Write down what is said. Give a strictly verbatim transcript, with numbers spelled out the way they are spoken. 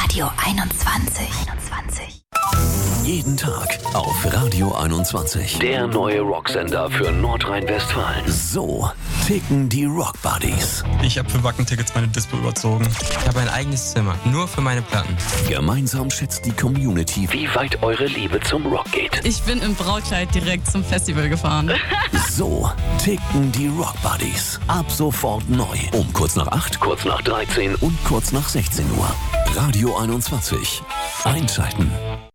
Radio einundzwanzig. einundzwanzig. Jeden Tag auf Radio einundzwanzig. Der neue Rocksender für Nordrhein-Westfalen. So ticken die Rock Buddies. Ich habe für Wackentickets meine Dispo überzogen. Ich habe ein eigenes Zimmer, nur für meine Platten. Gemeinsam schätzt die Community, wie weit eure Liebe zum Rock geht. Ich bin im Brautkleid direkt zum Festival gefahren. So ticken die Rock Buddies. Ab sofort neu. Um kurz nach acht, kurz nach dreizehn und kurz nach sechzehn Uhr. Radio einundzwanzig. Einschalten.